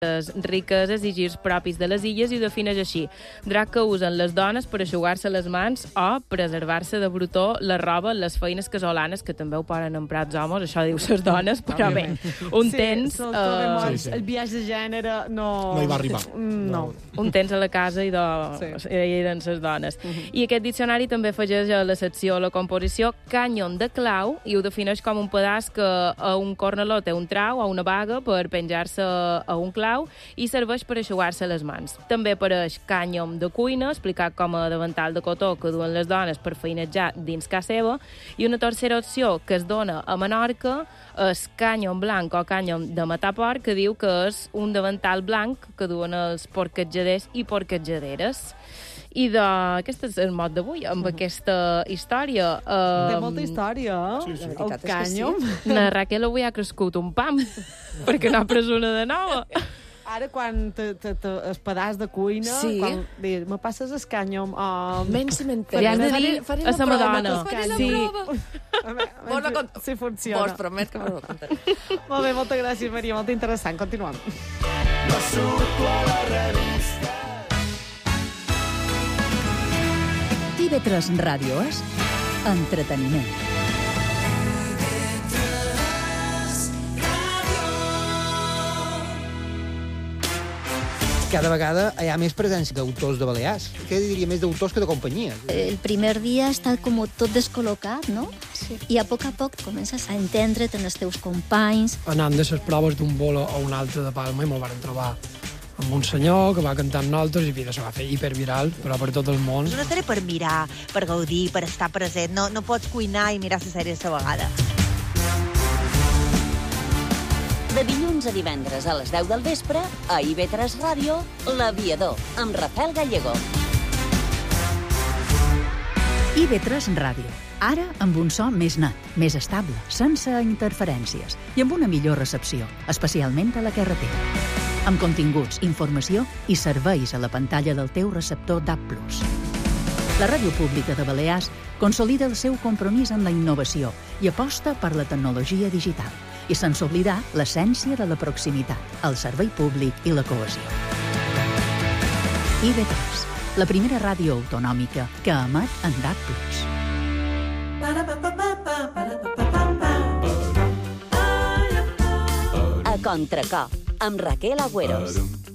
les riqueses i girs propis de les illes i ho defineix així. Drap que usen les dones per eixugar-se les mans o preservar-se de brutó la roba en les feines casolanes, que també ho poden emprar els homes, això diu les dones, però bé, un temps... El viatge de gènere no hi va arribar. No. Un temps a la casa i eren les dones. I aquest diccionari també afegeix a la secció la composició canyon de clau i ho defineix com un pedaç que a un cornaló té un trau o una baga per penjar-se a un clau i serveix per eixugar-se les mans. També apareix cànyom de cuina, explicat com a davantal de cotó que duen les dones per feinejar dins casa seva, i una tercera opció que es dona a Menorca és cànyom blanc o cànyom de matar porc, que diu que és un davantal blanc que duen els porquetjaders i porquetjaderes. I aquest és el mot d'avui, amb aquesta història. Té molta història, el cànyom. La Raquel avui ha crescut un pam, perquè n'ha pres una de nova. Ara, quan el pedaç de cuina, quan me passes el cànyom... Menys cimenter. Li has de dir a sa madona. Sí. Si funciona. Vos promet que me ho contaré. Molt bé, moltes gràcies, Maria, molt interessant. Continuem. No surto a la revista. TV3 Ràdio és entreteniment. Cada vegada hi ha més presència d'autors de Balears. Què diria, més d'autors que de companyies? El primer dia està com tot descol·locat, no? Sí. I a poc comences a entendre't en els teus companys. Anant de les proves d'un bolo a un altre de Palma i me'l van trobar amb un senyor que va cantar amb nosaltres i se va fer hiperviral, però per tot el món. És una sèrie per mirar, per gaudir, per estar present. No pots cuinar i mirar la sèrie a la vegada. De dilluns a divendres a les 10 del vespre, a IB3 Ràdio, L'Aviador, amb Rafael Gallego. IB3 Ràdio. Ara amb un so més net, més estable, sense interferències i amb una millor recepció, especialment a la carretera. Amb continguts, informació i serveis a la pantalla del teu receptor DAB+. La Ràdio Pública de Balears consolida el seu compromís amb la innovació i aposta per la tecnologia digital, i sense oblidar l'essència de la proximitat, el servei públic i la cohesió. IB3, la primera ràdio autonòmica que emet en DAB+. A Contracop, amb Raquel Agüeros.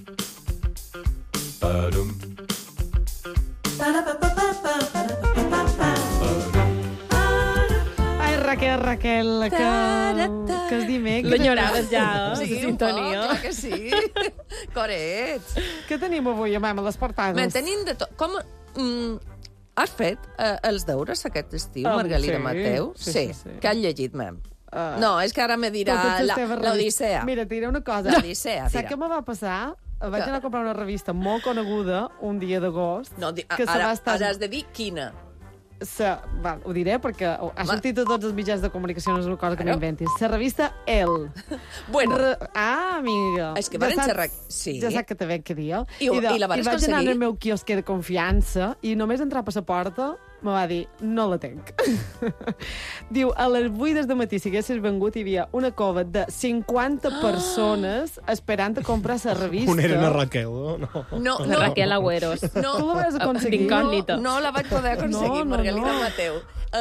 Ai, Raquel, que és dimecres. L'enyoraves ja, Sí, la sintonia. clar que sí. Corets. Què tenim avui, a les portades? Men, tenim de tot. Com... has fet els deures aquest estiu, Margalida Mateu? Sí. Que has llegit, mem? No, és que ara me dirà l'Odissea. Mira, et diré una cosa. L'Odissea, Saps què me va passar? Vaig anar a comprar una revista molt coneguda un dia d'agost. No, ara has de dir quina. Ho diré perquè ha sortit a tots els mitjans de comunicació, no és una cosa que m'inventis. La revista El. Bueno. Amiga. És que van xerrar... Sí. Ja saps que te veig que dir. I la vas aconseguir? I vaig anar al meu quiosquer de confiança i només entrar per la porta me va dir, no la tenc. Diu, a les 8 del matí, si haguessis vengut, hi havia una cova de 50 persones esperant a comprar la revista. On era la Raquel, no? No. Raquel Agüeros. No. Tu la vas aconseguir? D'incògnita. No la vaig poder aconseguir, Margalida Mateu.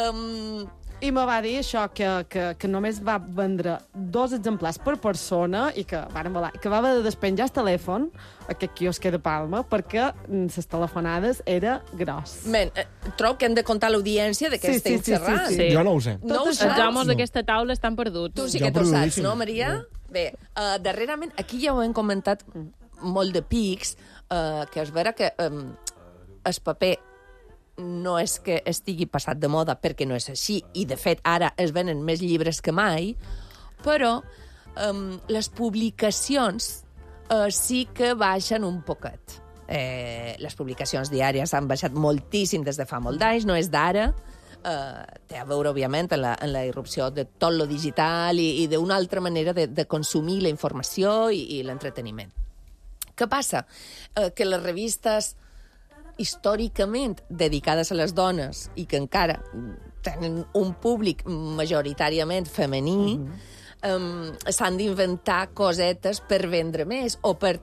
I me va dir això, que només va vendre 2 exemplars per persona i que va haver de despenjar el telèfon, aquest quiosquer de Palma, perquè les telefonades era gros. Men, trobo que hem de contar l'audiència de què estem xerrant. Sí. Jo no ho sé. No ho Els saps? homes d'aquesta taula estan perduts. Tu sí que t'ho saps, no, Maria? Bé, darrerament, aquí ja ho hem comentat molt de pics, que és vera que el paper no és que estigui passat de moda, perquè no és així, i de fet ara es venen més llibres que mai, però les publicacions sí que baixen un poquet. Les publicacions diàries han baixat moltíssim des de fa molt d'anys, no és d'ara, té a veure, òbviament, en la irrupció de tot lo digital i d'una altra manera de consumir la informació i l'entreteniment. Què passa? Que les revistes històricament dedicades a les dones i que encara tenen un públic majoritàriament femení, s'han d'inventar cosetes per vendre més o per